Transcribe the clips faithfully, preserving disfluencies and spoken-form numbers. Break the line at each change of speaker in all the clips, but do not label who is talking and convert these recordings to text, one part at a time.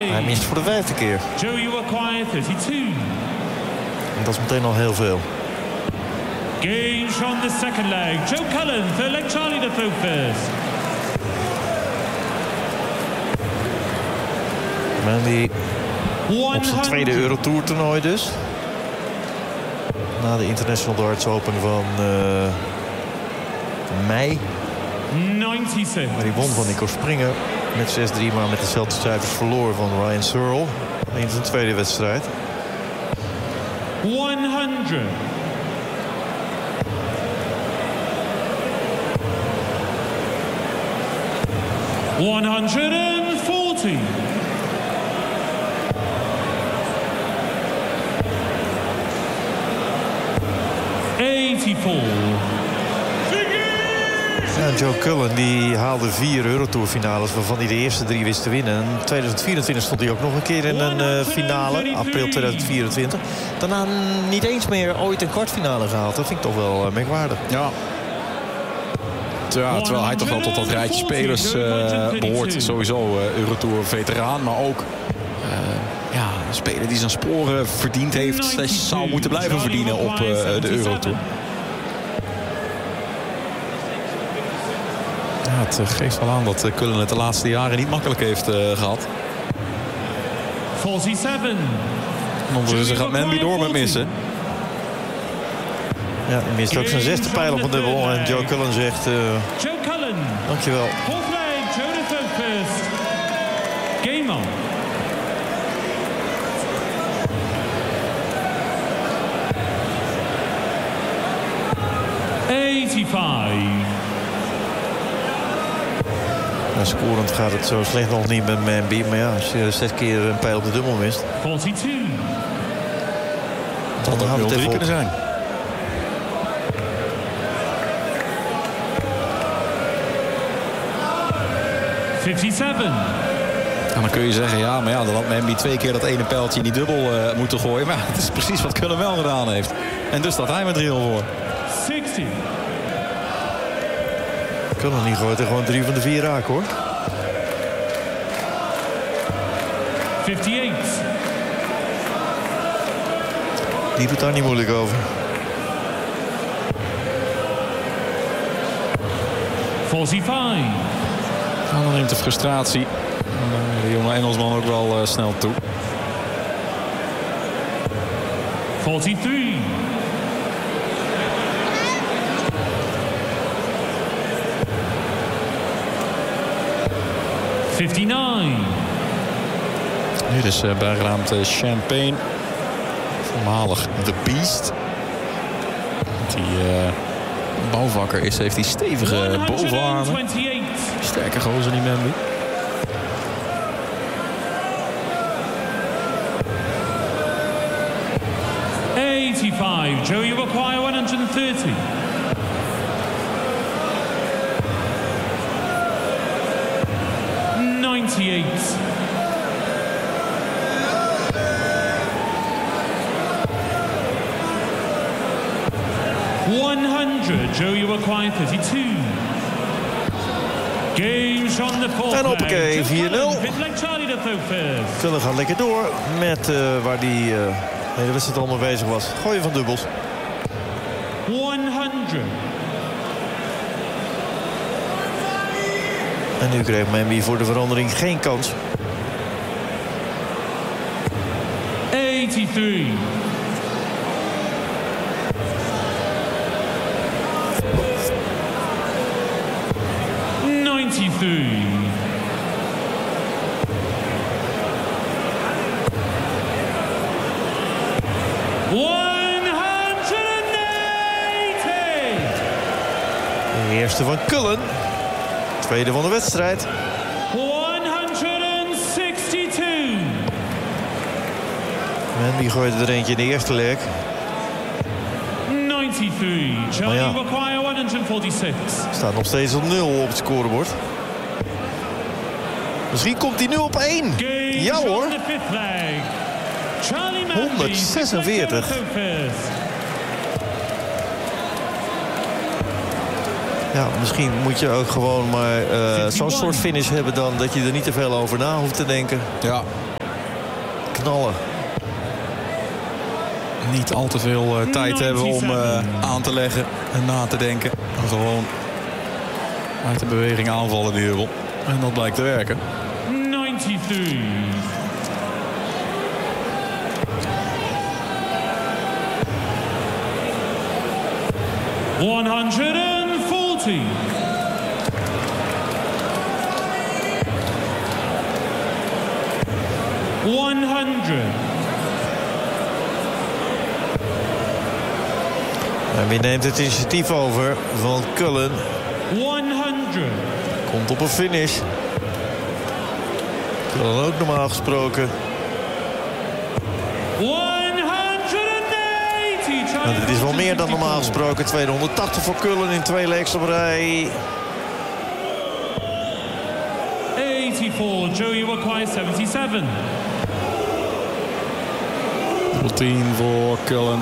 Hij mist voor de vijfde keer.
Joe Iwakwa, thirty-two.
En dat is meteen al heel veel.
Gage on the second leg. Joe Cullen, third leg Charlie to throw first.
Mandy op zijn tweede Eurotour toernooi dus. Na de International Darts Open van uh, mei.
negenennegentig.
Maar die won van Nico Springer met zes drie, maar met dezelfde cijfers verloor van Ryan Searle in zijn tweede wedstrijd.
honderd. honderdveertig. eenennegentig.
Ja, Joe Cullen die haalde vier Eurotour-finales, waarvan hij de eerste drie wist te winnen. In tweeduizend vierentwintig stond hij ook nog een keer in een uh, finale, april tweeduizend vierentwintig. Daarna niet eens meer ooit een kwartfinale gehaald. Dat vind ik toch wel uh, merkwaardig.
Ja. Ja, terwijl hij toch wel tot dat rijtje spelers uh, behoort. Sowieso uh, Eurotour-veteraan, maar ook uh, ja, een speler die zijn sporen verdiend heeft. Dat zou moeten blijven verdienen op uh, de Eurotour. Ja, het geeft wel aan dat Cullen het de laatste jaren niet makkelijk heeft uh, gehad.
zevenenveertig.
En ondertussen gaat Manby door met missen.
Ja, hij mist ook zijn zesde pijl op een dubbel. En Joe Cullen zegt... Uh,
Joe Cullen.
Dankjewel.
Fourth leg, Joe to throw first. Game on. eenennegentig.
Ja, scorend gaat het zo slecht nog niet met Manby. Maar ja, als je zes keer een pijl op de dubbel mist...
tweeënveertig.
Dat had ook nul drie kunnen zijn.
vijfenvijftig.
En dan kun je zeggen, ja, maar ja, dan had Manby twee keer dat ene pijltje in die dubbel uh, moeten gooien. Maar het is precies wat Cullen wel gedaan heeft. En dus staat hij met drie nul voor.
zestig.
Cullen niet gooit er gewoon drie van de vier raken, hoor.
vijfenvijftig.
Die doet daar niet moeilijk over.
vijfenveertig.
En dan neemt de frustratie uh, de jonge Engelsman ook wel uh, snel toe.
vijfenveertig. vijfenvijftig.
Nu dus uh, bijgeraamd uh, Champagne. Voormalig The Beast. Die uh, bouwvakker is, heeft die stevige bovenarmen. Sterke gozer die Manby.
eighty-five. Joe Iwakwa, one thirty. ninety-eight. one hundred. Joe Iwakwa, thirty-two. Games on the fourth.
En hoppakee, vier nul.
Charlie
Cullen gaat lekker door met uh, waar die uh, de hele wedstrijd al mee bezig was. Gooien van dubbels.
honderd.
En nu kreeg Manby voor de verandering geen kans.
eenennegentig. ninety-three.
De eerste van Cullen. Tweede van de wedstrijd.
honderdzesentwintig.
Manby gooide er eentje in de eerste leg.
negenennegentig. Charlie
ja.
Iwakwa, honderdzesenveertig.
Staat nog steeds op nul op het scorebord. Misschien komt hij nu op één. Ja hoor. honderdzesenveertig. Ja, misschien moet je ook gewoon maar uh, zo'n soort finish hebben dan dat je er niet te veel over na hoeft te denken.
Ja,
knallen.
Niet al te veel uh, tijd hebben om uh, aan te leggen en na te denken. En gewoon uit de beweging aanvallen die heuvel. En dat blijkt te werken.
ninety-three. one hundred forty. one hundred.
En wie neemt het initiatief over van Cullen?
honderd.
Komt op een finish. Cullen ook normaal gesproken.
honderdtachtig.
Nou, dit is wel meer dan normaal gesproken. tweehonderdtachtig voor Cullen in twee legs op rij.
eighty-four. Joey Wakwai seventy-seven.
tien voor Cullen.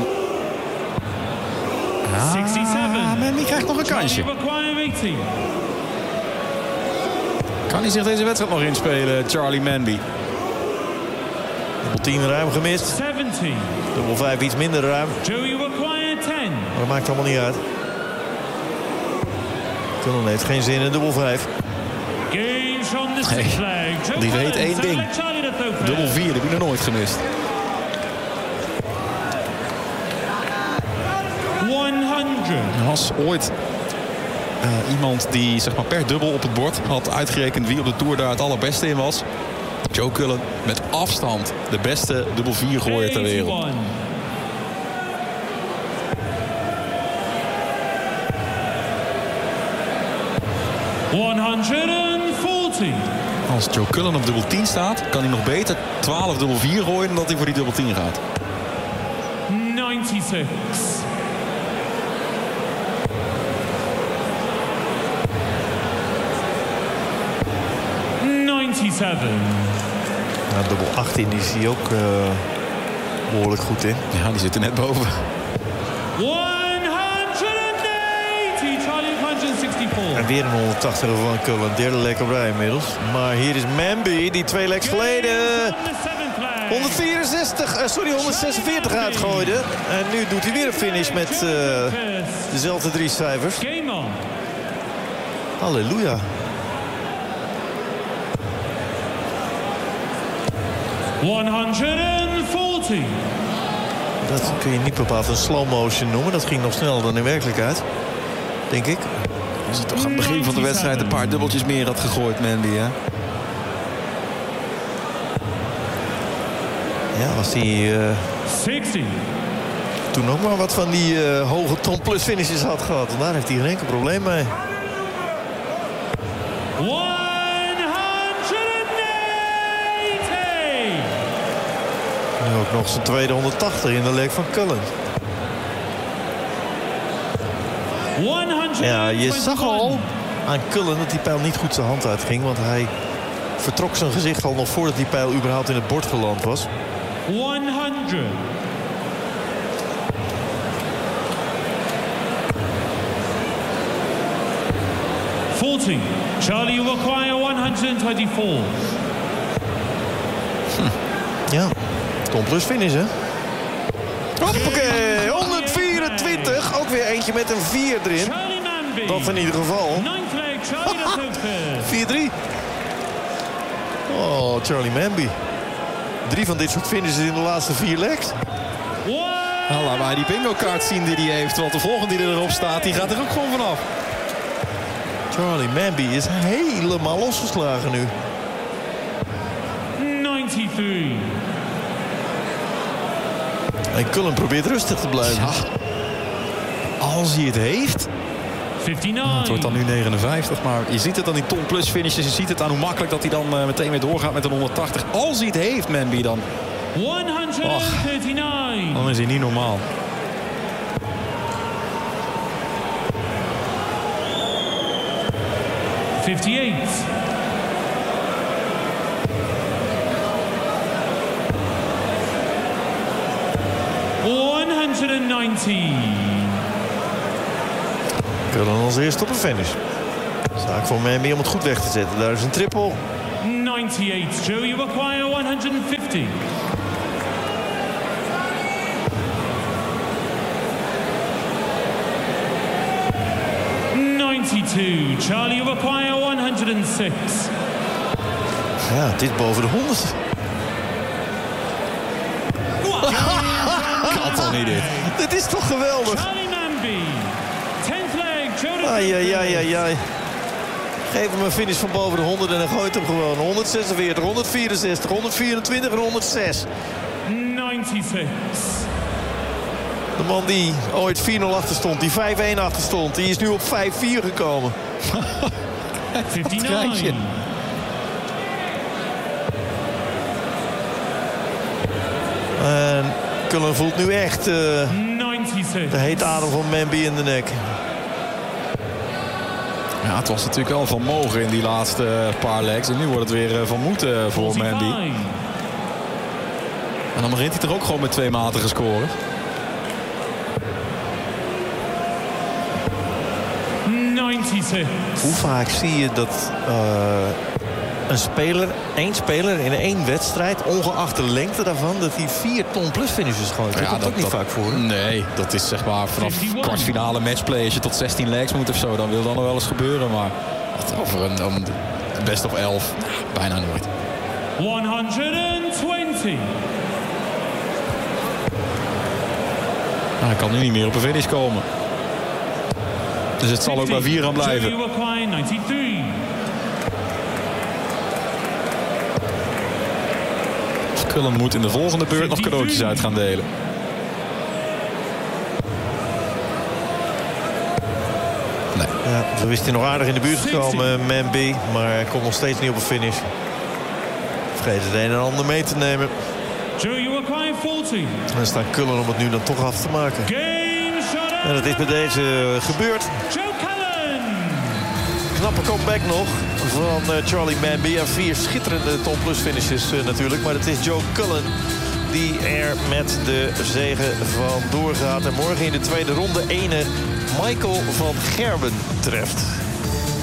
Ah,
sixty-seven.
Manby krijgt nog een kansje.
Joey Wakwai eighty.
Kan hij zich deze wedstrijd nog inspelen, Charlie Manby?
Dubbel tien ruim gemist.
seventy.
Dubbel vijf iets minder ruim.
Joey Wakwai ten.
Maar dat maakt allemaal niet uit. Cullen heeft geen zin in dubbel vijf.
Gage on the sixth flag. Joe
die weet
Cullen,
één ding.
Charlie de Taufer.
Dubbel vier, dat heb ik nog nooit gemist.
honderd.
Er was ooit uh, iemand die zeg maar, per dubbel op het bord had uitgerekend wie op de Tour daar het allerbeste in was. Joe Cullen met afstand de beste dubbel vier gooier ter wereld.
eighty-one. one forty.
Als Joe Cullen op dubbel tien staat, kan hij nog beter twaalf dubbel vier gooien dan dat hij voor die dubbel tien gaat.
ninety-six. ninety-seven.
Nou, dubbel achttien is hij ook uh, behoorlijk goed in.
Ja, die zit er net boven.
one eighty. Charlie one sixty-four.
En weer een honderdtachtig van Cullen. Derde leg op rij inmiddels. Maar hier is Manby, die twee legs geleden honderdvierenzestig, uh, sorry, honderdzesenveertig uitgooide. En nu doet hij weer een finish met uh, dezelfde drie cijfers.
Game on.
Halleluja.
one forty.
Dat kun je niet bepaald een slow motion noemen. Dat ging nog sneller dan in werkelijkheid. Denk ik.
Als hij toch aan het begin van de wedstrijd een paar dubbeltjes meer had gegooid, Manby, hè?
Ja, was hij uh,
zestig.
toen ook maar wat van die uh, hoge ton plus finishes had gehad. En daar heeft hij geen enkel probleem mee.
honderdtachtig.
Nu ook nog zijn tweede honderdtachtig in de leg van Cullen. Ja, je zag al aan Cullen dat die pijl niet goed zijn hand uitging. Want hij vertrok zijn gezicht al nog voordat die pijl überhaupt in het bord geland was.
honderd. forty. Charlie Wakwai one twenty-four.
Hm. Ja, ton plus finish, hè? Hoppakee, honderdvierentwintig. Ook weer eentje met een vier erin. Dat in ieder geval. vier drie. Oh, Charlie Manby. Drie van dit soort finishes in de laatste vier legs.
Nou, laat maar die bingo kaart zien die hij heeft. Want de volgende die erop staat, die gaat er ook gewoon vanaf.
Charlie Manby is helemaal losgeslagen nu.
negenennegentig.
En Cullen probeert rustig te blijven.
Ja. Als hij het heeft.
vijfenvijftig.
Het wordt dan nu negenenvijftig, maar je ziet het aan die ton plus finishes. Je ziet het aan hoe makkelijk dat hij dan uh, meteen weer doorgaat met een honderdtachtig. Als hij het heeft, Manby, dan...
honderdnegenendertig.
Dan is hij niet normaal.
vijfenvijftig. honderdnegentig.
Cullen als eerste op een finish. Zaak voor Manby om het goed weg te zetten. Daar is een triple.
negenennegentig. Joey Wakwai honderdvijftig. ninety-two. Charlie, you acquire one hundred six.
Ja, dit boven de honderd.
Kan toch niet dit?
Dit is toch geweldig?
Charlie Manby. tenth leg, Joe
Ai, ai, ai, ai, ai. Geef hem een finish van boven de honderd en dan gooit hem gewoon. honderdzesenveertig, honderdvierenzestig, honderdvierentwintig en honderdzes.
ninety-six.
De man die ooit vier nul achter stond, die vijf-een achter stond, die is nu op vijf-vier gekomen.
fifty-nine.
En Cullen voelt nu echt uh,
ninety-six.
de hete adem van Manby in de nek.
Ja, het was natuurlijk wel van mogen in die laatste paar legs. En nu wordt het weer van moeten voor Manby. En dan begint hij er ook gewoon met twee matige scoren.
ninety-six.
Hoe vaak zie je dat uh, een speler, één speler in één wedstrijd, ongeacht de lengte daarvan, dat hij vier ton plus finishes gooit? Dat
Ja,
komt
dat-
ook niet
dat-
vaak voor. Hè?
Nee, dat is zeg maar vanaf
eenenvijftig.
kwartfinale matchplay. Als je tot zestien legs moet of zo, dan wil dat nog wel eens gebeuren. Maar over een, een best of elf, bijna nooit.
honderdtwintig.
Nou, hij kan nu niet meer op een finish komen. Dus het zal ook bij vier gaan blijven.
Joe acquire ninety-three.
Cullen moet in de volgende beurt nog cadeautjes uit gaan delen. Nee.
Ja, zo is hij nog aardig in de buurt gekomen, Manby. Maar hij komt nog steeds niet op een finish. Vergeet het een en ander mee te nemen.
Joe, you acquire forty.
En dan staat Cullen om het nu dan toch af te maken.
Game shot.
En dat is bij deze gebeurd.
Joe Cullen.
Knappe comeback nog van uh, Charlie Manby. En vier schitterende ton plus finishes uh, natuurlijk. Maar het is Joe Cullen die er met de zege van doorgaat. En morgen in de tweede ronde ene Michael van Gerben treft.